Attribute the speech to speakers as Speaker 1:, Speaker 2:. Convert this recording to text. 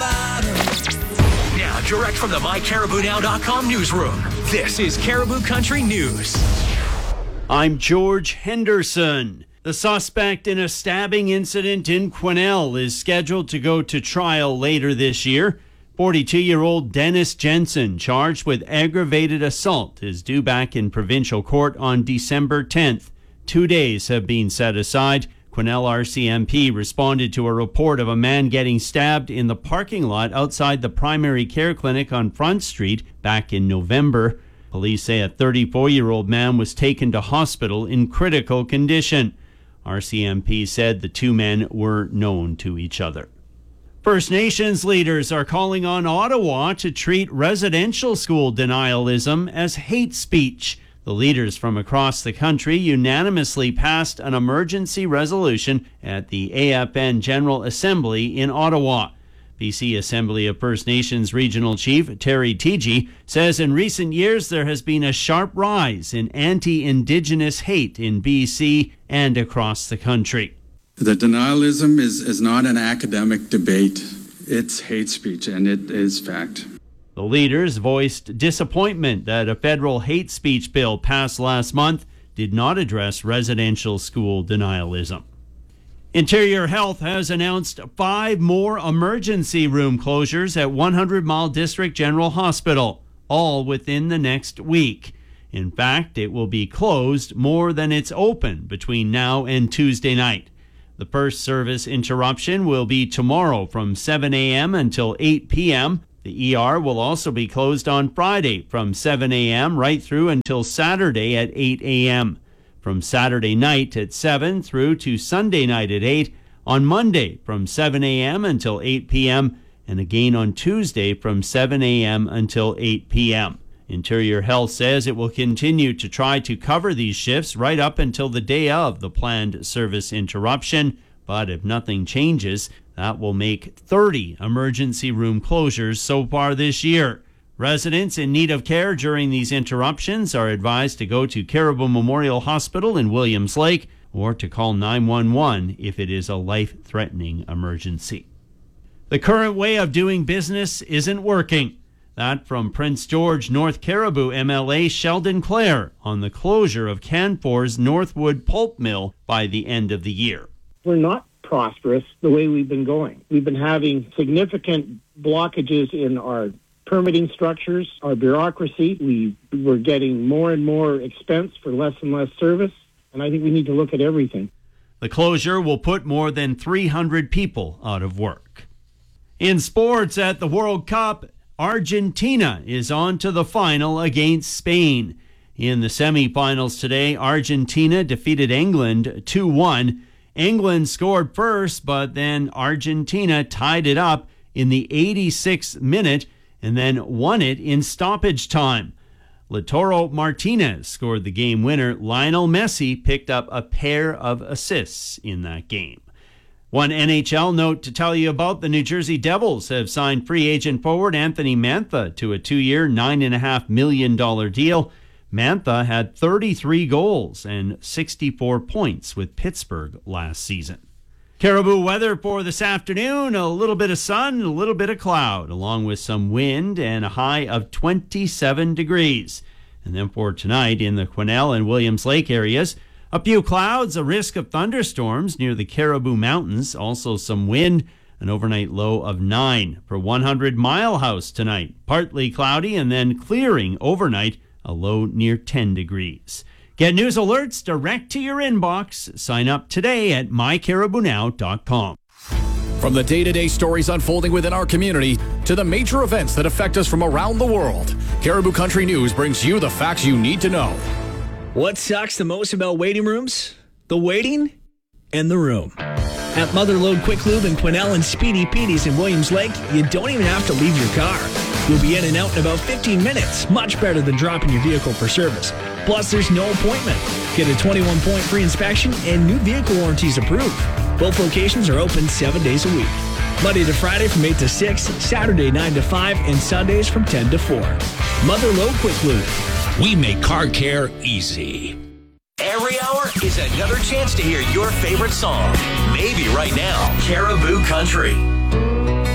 Speaker 1: Now, direct from the MyCaribouNow.com newsroom, this is Caribou Country News.
Speaker 2: I'm George Henderson. The suspect in a stabbing incident in Quesnel is scheduled to go to trial later this year. 42-year-old Dennis Jensen, charged with aggravated assault, is due back in provincial court on December 10th. 2 days have been set aside. Quesnel RCMP responded to a report of a man getting stabbed in the parking lot outside the primary care clinic on Front Street back in November. Police say a 34-year-old man was taken to hospital in critical condition. RCMP said the two men were known to each other. First Nations leaders are calling on Ottawa to treat residential school denialism as hate speech. The leaders from across the country unanimously passed an emergency resolution at the AFN General Assembly in Ottawa. BC Assembly of First Nations Regional Chief Terry Teegee says in recent years there has been a sharp rise in anti-Indigenous hate in BC and across the country.
Speaker 3: The denialism is not an academic debate. It's hate speech, and it is fact.
Speaker 2: The leaders voiced disappointment that a federal hate speech bill passed last month did not address residential school denialism. Interior Health has announced 5 more emergency room closures at 100 Mile District General Hospital, all within the next week. In fact, it will be closed more than it's open between now and Tuesday night. The first service interruption will be tomorrow from 7 a.m. until 8 p.m. The ER will also be closed on Friday from 7 a.m. right through until Saturday at 8 a.m. From Saturday night at 7 through to Sunday night at 8, on Monday from 7 a.m. until 8 p.m., and again on Tuesday from 7 a.m. until 8 p.m. Interior Health says it will continue to try to cover these shifts right up until the day of the planned service interruption, but if nothing changes, that will make 30 emergency room closures so far this year. Residents in need of care during these interruptions are advised to go to Caribou Memorial Hospital in Williams Lake or to call 911 if it is a life-threatening emergency. The current way of doing business isn't working. That from Prince George North Caribou MLA Sheldon Clare on the closure of Canfor's Northwood Pulp Mill by the end of the year.
Speaker 4: We're not prosperous the way we've been going. We've been having significant blockages in our permitting structures, our bureaucracy. We're getting more and more expense for less and less service, and I think we need to look at everything.
Speaker 2: The closure will put more than 300 people out of work. In sports at the World Cup, Argentina is on to the final against Spain. In the semifinals today, Argentina defeated England 2-1. England scored first, but then Argentina tied it up in the 86th minute and then won it in stoppage time. Lautaro Martinez scored the game winner. Lionel Messi picked up a pair of assists in that game. One NHL note to tell you about: the New Jersey Devils have signed free agent forward Anthony Mantha to a 2-year, $9.5 million deal. Mantha had 33 goals and 64 points with Pittsburgh last season. Caribou weather for this afternoon: a little bit of sun, a little bit of cloud, along with some wind and a high of 27 degrees. And then for tonight in the Quesnel and Williams Lake areas, a few clouds, a risk of thunderstorms near the Caribou Mountains, also some wind, an overnight low of 9. For 100 Mile House tonight, partly cloudy and then clearing overnight, a low near 10 degrees. Get news alerts direct to your inbox. Sign up today at mycaribounow.com.
Speaker 5: From the day-to-day stories unfolding within our community to the major events that affect us from around the world, Caribou Country News brings you the facts you need to know.
Speaker 6: What sucks the most about waiting rooms? The waiting and the room. At Motherlode Quick Lube in Quesnel and Speedy Petey's in Williams Lake, you don't even have to leave your car. You'll be in and out in about 15 minutes, much better than dropping your vehicle for service. Plus, there's no appointment. Get a 21-point free inspection and new vehicle warranties approved. Both locations are open 7 days a week. Monday to Friday from 8 to 6, Saturday 9 to 5, and Sundays from 10 to 4. Motherlode Quick Lube.
Speaker 1: We make car care easy. Every hour is another chance to hear your favorite song. Maybe right now, Caribou Country.